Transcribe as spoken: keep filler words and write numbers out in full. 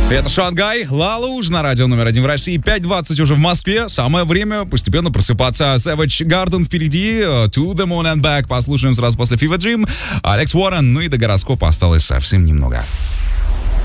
Это Шангай, Лалуж на радио номер один в России. пять двадцать уже в Москве. Самое время постепенно просыпаться. Savage Garden впереди. To the Moon and Back. Послушаем сразу после Fever Dream. Алекс Уоррен. Ну и до гороскопа осталось совсем немного.